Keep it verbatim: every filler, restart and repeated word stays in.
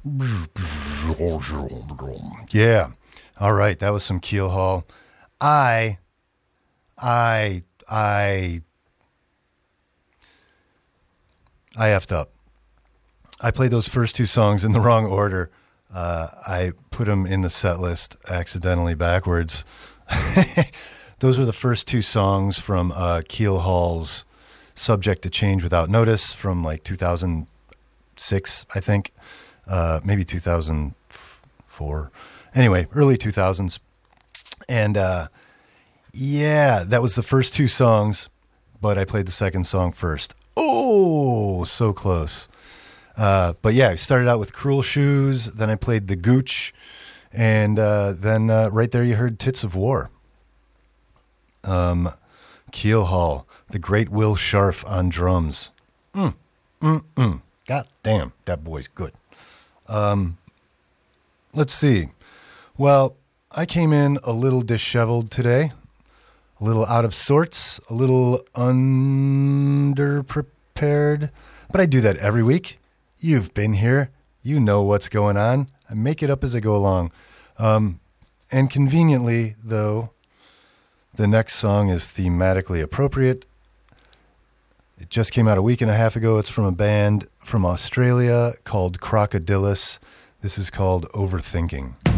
Yeah. All right. That was some Keelhaul. I, I, I, I effed up. I played those first two songs in the wrong order. Uh, I put them in the set list accidentally backwards. Those were the first two songs from uh, Keelhaul's Subject to Change Without Notice from like two thousand six, I think. Uh, maybe two thousand four. Anyway, early two thousands. And uh, yeah, that was the first two songs, but I played the second song first. Oh, so close. Uh, but yeah, I started out with Cruel Shoes, then I played The Gooch, and uh, then uh, right there you heard Tits of War. Um, Keelhaul, the great Will Scharf on drums. Mm, mm, mm. God damn, that boy's good. Um, let's see. Well, I came in a little disheveled today, a little out of sorts, a little underprepared, but I do that every week. You've been here. You know what's going on. I make it up as I go along. Um, and conveniently, though, the next song is thematically appropriate. It just came out a week and a half ago. It's from a band from Australia called Crocodilus. This is called Overthinking.